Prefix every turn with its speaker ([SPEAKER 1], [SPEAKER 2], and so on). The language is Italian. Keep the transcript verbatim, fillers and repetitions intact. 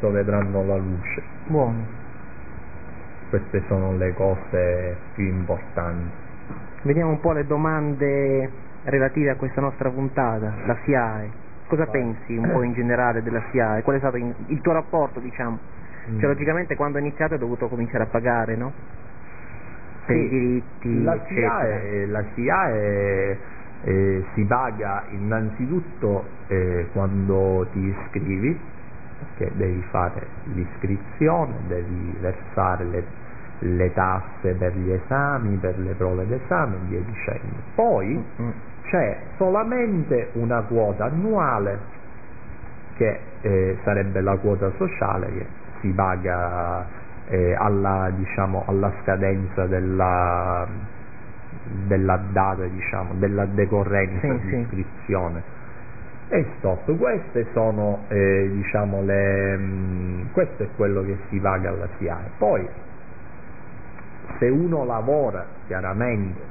[SPEAKER 1] presto vedranno la luce.
[SPEAKER 2] Buono.
[SPEAKER 1] Queste sono le cose più importanti.
[SPEAKER 2] Vediamo un po' le domande relative a questa nostra puntata, la S I A E. Cosa
[SPEAKER 1] Vai.
[SPEAKER 2] pensi un po' in generale della S I A E? Qual è stato in- il tuo rapporto, diciamo?
[SPEAKER 1] Mm.
[SPEAKER 2] Cioè, logicamente quando hai iniziato hai dovuto cominciare a pagare, no? Per
[SPEAKER 1] Sì,
[SPEAKER 2] i diritti,
[SPEAKER 1] la S I A
[SPEAKER 2] eccetera.
[SPEAKER 1] è, la S I A è, eh, si paga innanzitutto eh, quando ti iscrivi, perché devi fare l'iscrizione, devi versare le, le tasse per gli esami, per le prove d'esame e via dicendo. Poi
[SPEAKER 2] Mm.
[SPEAKER 1] c'è solamente una quota annuale che eh, sarebbe la quota sociale che si paga eh, alla, diciamo, alla scadenza della, della data, diciamo, della decorrenza
[SPEAKER 2] Sì,
[SPEAKER 1] di
[SPEAKER 2] sì.
[SPEAKER 1] iscrizione. E stop, queste sono eh, diciamo le mh, questo è quello che si paga alla S I A E. Poi se uno lavora chiaramente